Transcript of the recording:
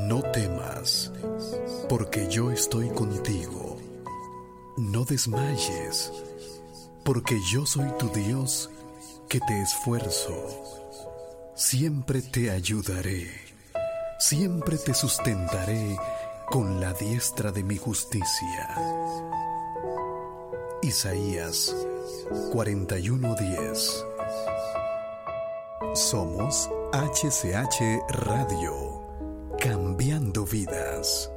No temas, porque yo estoy contigo. No desmayes, porque yo soy tu Dios que te esfuerzo. Siempre te ayudaré, siempre te sustentaré con la diestra de mi justicia. Isaías 41:10. Somos HCH Radio, cambiando vidas.